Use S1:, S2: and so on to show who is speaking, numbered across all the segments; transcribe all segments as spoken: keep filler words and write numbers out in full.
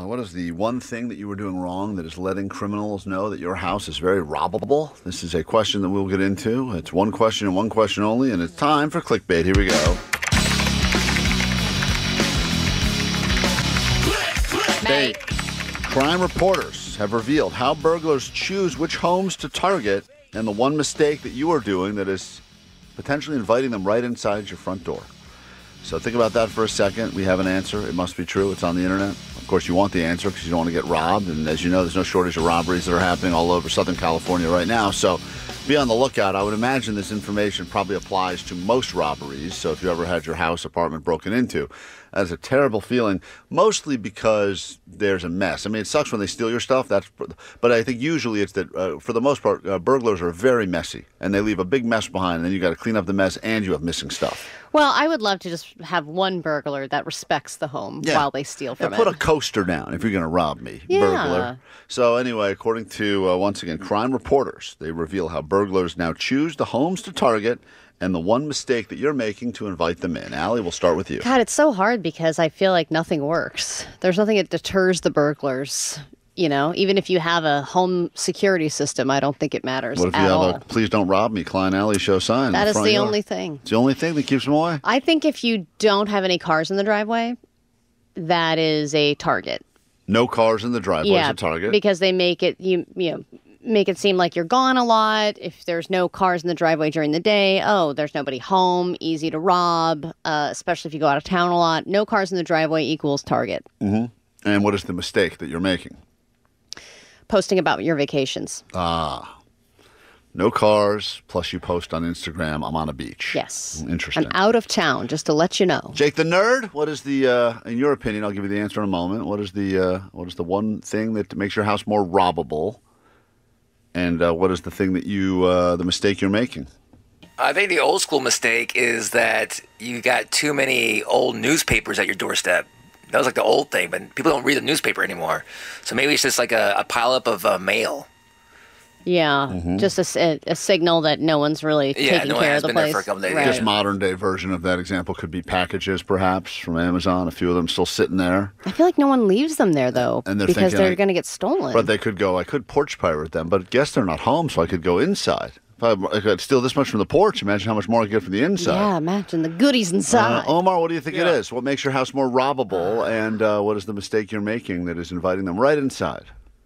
S1: Uh, what is the one thing that you were doing wrong that is letting criminals know that your house is very robbable? This is a question that we'll get into. It's one question and one question only, and it's time for clickbait. Here we go. Clickbait. Crime reporters have revealed how burglars choose which homes to target and the one mistake that you are doing that is potentially inviting them right inside your front door. So think about that for a second. We have an answer. It must be true. It's on the internet. Of course, you want the answer because you don't want to get robbed. And as you know, there's no shortage of robberies that are happening all over Southern California right now. So be on the lookout. I would imagine this information probably applies to most robberies. So if you ever had your house, apartment broken into, that's a terrible feeling, mostly because there's a mess. I mean, it sucks when they steal your stuff. That's, but I think usually it's that, uh, for the most part, uh, burglars are very messy, and they leave a big mess behind, and then you got to clean up the mess, and you have missing stuff.
S2: Well, I would love to just have one burglar that respects the home yeah. while they steal from
S1: yeah, put
S2: it.
S1: Put a coaster down if you're going to rob me,
S2: yeah.
S1: burglar. So anyway, according to, uh, once again, crime reporters, they reveal how burglars now choose the homes to target and the one mistake that you're making to invite them in. Allie, we'll start with you.
S2: God, it's so hard because I feel like nothing works. There's nothing that deters the burglars. You know, even if you have a home security system, I don't think it matters
S1: What if you
S2: at
S1: have
S2: all.
S1: a Please Don't Rob Me, Klein Alley show sign?
S2: That
S1: in the
S2: is
S1: front
S2: the
S1: yard?
S2: only thing.
S1: It's the only thing that keeps them away?
S2: I think if you don't have any cars in the driveway, that is a target.
S1: No cars in the driveway
S2: yeah,
S1: is a target?
S2: Because they make it, you, you know, make it seem like you're gone a lot. If there's no cars in the driveway during the day, oh, there's nobody home, easy to rob, uh, especially if you go out of town a lot. No cars in the driveway equals target.
S1: Mm-hmm. And what is the mistake that you're making?
S2: Posting about your vacations.
S1: Ah. No cars, plus you post on Instagram, I'm on a beach.
S2: Yes.
S1: Interesting.
S2: I'm out of town, just to let you know.
S1: Jake the Nerd, what is the, uh, in your opinion, I'll give you the answer in a moment, what is the, uh, what is the one thing that makes your house more robbable? And uh, what is the thing that you, uh, the mistake you're making?
S3: I think the old school mistake is that you got too many old newspapers at your doorstep. That was like the old thing, but people don't read the newspaper anymore. So maybe it's just like a, a pileup of uh, mail.
S2: Yeah, mm-hmm. just a, a signal that no one's really
S3: yeah,
S2: taking
S3: no
S2: care
S3: of
S2: the
S3: been
S2: place.
S3: There for a couple days.
S2: Right.
S1: Just modern day version of that example could be packages, perhaps, from Amazon. A few of them still sitting there.
S2: I feel like no one leaves them there, though,
S1: and they're
S2: because
S1: thinking,
S2: they're going to get stolen.
S1: But they could go, I could porch pirate them, but guess they're not home, so I could go inside. If I, I could steal this much from the porch, imagine how much more I could get from the inside.
S2: Yeah, imagine the goodies inside.
S1: Uh, Omar, what do you think
S4: yeah.
S1: it is? What makes your house more robbable, and uh, what is the mistake you're making that is inviting them right inside?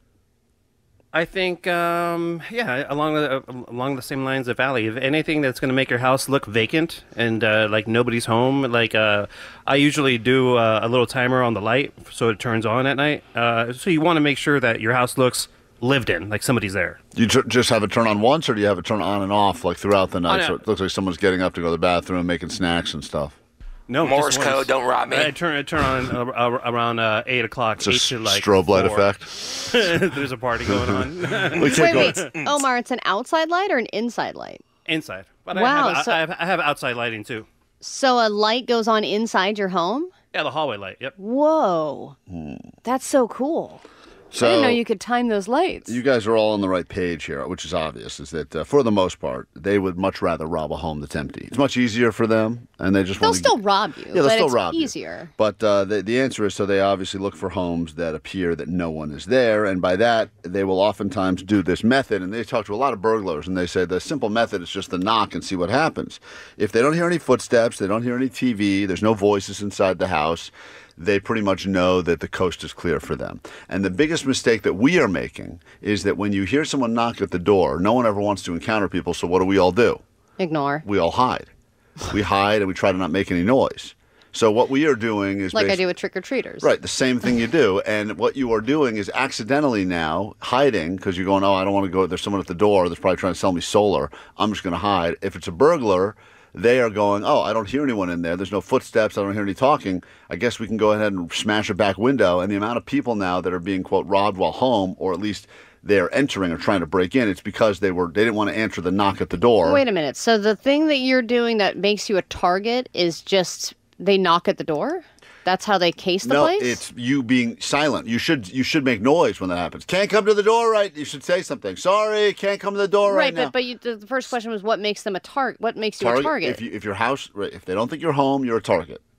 S4: I think, um, yeah, along the uh, along the same lines of Allie. If anything that's going to make your house look vacant and uh, like nobody's home, like uh, I usually do uh, a little timer on the light so it turns on at night. Uh, so you want to make sure that your house looks lived in, like somebody's there.
S1: You tr- just have it turn on once, or do you have it turn on and off like throughout the night,
S4: Oh, no.
S1: so it looks like someone's getting up to go to the bathroom, making snacks and stuff?
S4: No,
S3: Morse
S4: just once.
S3: code, don't rob me.
S4: I turn I turn on uh, uh, around uh, eight o'clock.
S1: It's a
S4: eight
S1: s-
S4: to like
S1: strobe light
S4: four.
S1: effect.
S4: There's a party going on
S1: We can't
S2: Wait,
S1: go-
S2: wait, Omar, it's an outside light or an inside light?
S4: inside. But
S2: Wow,
S4: I have,
S2: so-
S4: I, have, I have outside lighting too.
S2: So a light goes on inside your home?
S4: Yeah, the hallway light. Yep.
S2: Whoa, that's so cool.
S1: So
S2: I didn't know you could time those lights.
S1: you guys are all on the right page here, which is obvious, is that uh, for the most part, they would much rather rob a home that's empty. It's much easier for them, and they just
S2: They'll
S1: want to
S2: still rob you,
S1: Yeah, they'll
S2: but
S1: still
S2: it's
S1: rob you.
S2: easier.
S1: But uh, the, the answer is, so they obviously look for homes that appear that no one is there, and by that, they will oftentimes do this method, and they talk to a lot of burglars, and they say the simple method is just to knock and see what happens. If they don't hear any footsteps, they don't hear any T V, there's no voices inside the house, they pretty much know that the coast is clear for them. And the biggest mistake that we are making is that when you hear someone knock at the door, no one ever wants to encounter people, so what do we all do?
S2: Ignore.
S1: We all hide. We hide and we try to not make any noise. So what we are doing is
S2: Like I
S1: basi-
S2: do with trick-or-treaters.
S1: Right, the same thing you do. And what you are doing is accidentally now hiding because you're going, oh, I don't want to go. There's someone at the door that's probably trying to sell me solar. I'm just going to hide. If it's a burglar, they are going, oh, I don't hear anyone in there. There's no footsteps. I don't hear any talking. I guess we can go ahead and smash a back window. And the amount of people now that are being, quote, robbed while home, or at least they're entering or trying to break in, it's because they were they didn't want to answer the knock at the door.
S2: Wait a minute. So the thing that you're doing that makes you a target is just they knock at the door? That's how they case the
S1: no,
S2: place?
S1: it's you being silent. You should you should make noise when that happens. Can't come to the door, right? You should say something. Sorry, can't come to the door right,
S2: right,
S1: now.
S2: but but you, the the first question was what makes them a target? What makes you
S1: Target,
S2: a target?
S1: If, you, if your house, right, if they don't think you're home, you're a target.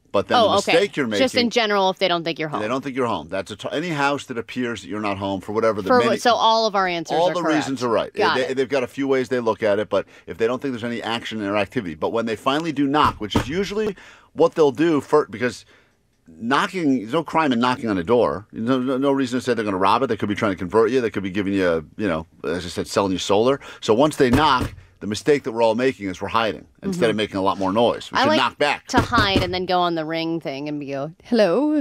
S1: But then
S2: oh,
S1: the mistake
S2: okay.
S1: you're making.
S2: Just in general, if they don't think you're home.
S1: They don't think you're home. That's a t- any house that appears that you're not home for whatever the
S2: For,
S1: many,
S2: so all of our answers
S1: all
S2: are
S1: the
S2: correct.
S1: reasons are right.
S2: Got
S1: they,
S2: it.
S1: They've got a few ways they look at it, but if they don't think there's any action or activity, but when they finally do knock, which is usually what they'll do for because knocking, there's no crime in knocking on a door. No, no, no reason to say they're going to rob it. They could be trying to convert you. They could be giving you, you know, as I said, selling you solar. So once they knock, the mistake that we're all making is we're hiding instead
S2: Mm-hmm.
S1: of making a lot more noise. We
S2: I
S1: should
S2: like
S1: knock back.
S2: to hide and then go on the ring thing and be go, hello?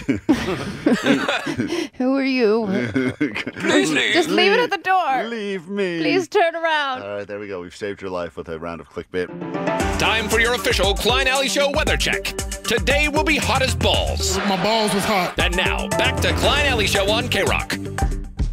S2: Who are you? Just leave it at the door.
S1: Leave me.
S2: Please turn around.
S1: All right, there we go. We've saved your life with a round of clickbait.
S5: Time for your official Klein Alley Show weather check. Today will be hot as balls.
S6: My balls was hot.
S5: And now, back to Klein Alley Show on K-Rock.